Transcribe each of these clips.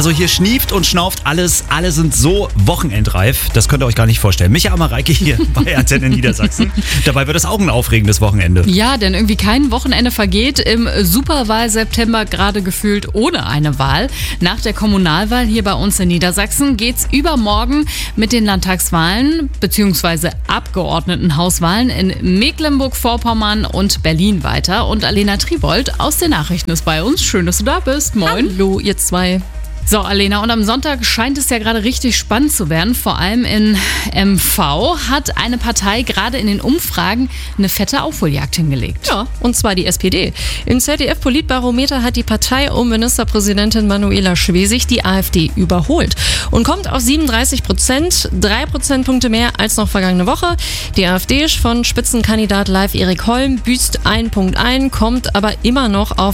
Also hier schnieft und schnauft alles. Alle sind so wochenendreif. Das könnt ihr euch gar nicht vorstellen. Micha Mareike hier bei Antenne Niedersachsen. Dabei wird es auch ein aufregendes Wochenende. Ja, denn irgendwie kein Wochenende vergeht im Superwahl-September, gerade gefühlt ohne eine Wahl. Nach der Kommunalwahl hier bei uns in Niedersachsen geht's übermorgen mit den Landtagswahlen bzw. Abgeordnetenhauswahlen in Mecklenburg-Vorpommern und Berlin weiter. Und Alena Tribold aus den Nachrichten ist bei uns. Schön, dass du da bist. Moin. Hallo, ihr zwei. So, Alena, und am Sonntag scheint es ja gerade richtig spannend zu werden. Vor allem in MV hat eine Partei gerade in den Umfragen eine fette Aufholjagd hingelegt. Ja, und zwar die SPD. Im ZDF-Politbarometer hat die Partei um Ministerpräsidentin Manuela Schwesig die AfD überholt und kommt auf 37%, 3 Prozentpunkte mehr als noch vergangene Woche. Die AfD von Spitzenkandidat Leif Erik Holm büßt 1 Punkt ein, kommt aber immer noch auf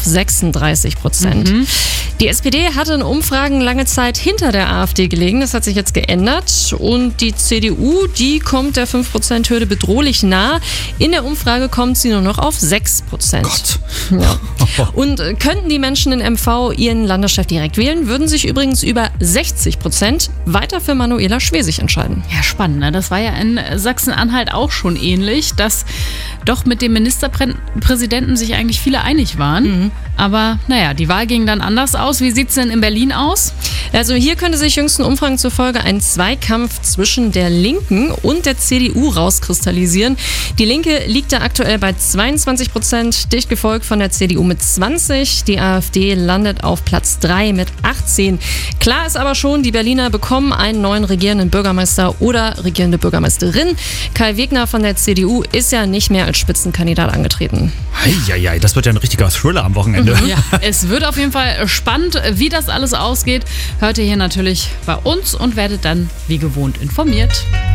36%. Die SPD hatte in Umfragen lange Zeit hinter der AfD gelegen. Das hat sich jetzt geändert. Und die CDU, die kommt der 5%-Hürde bedrohlich nah. In der Umfrage kommt sie nur noch auf 6%. Gott. Ja. Und könnten die Menschen in MV ihren Landeschef direkt wählen, würden sich übrigens über 60% weiter für Manuela Schwesig entscheiden. Ja, spannend, ne? Das war ja in Sachsen-Anhalt auch schon ähnlich, dass doch mit dem Ministerpräsidenten sich eigentlich viele einig waren. Aber naja, die Wahl ging dann anders aus. Wie sieht es denn in Berlin aus? Also hier könnte sich jüngsten Umfragen zufolge ein Zweikampf zwischen der Linken und der CDU rauskristallisieren. Die Linke liegt da aktuell bei 22%, dicht gefolgt von der CDU mit 20%. Die AfD landet auf Platz 3 mit 18%. Klar ist aber schon, die Berliner bekommen einen neuen regierenden Bürgermeister oder regierende Bürgermeisterin. Kai Wegner von der CDU ist ja nicht mehr als Spitzenkandidat angetreten. Eieiei, das wird ja ein richtiger Thriller am Wochenende. Ja, es wird auf jeden Fall spannend, wie das alles ausgeht. Hört ihr hier natürlich bei uns und werdet dann wie gewohnt informiert.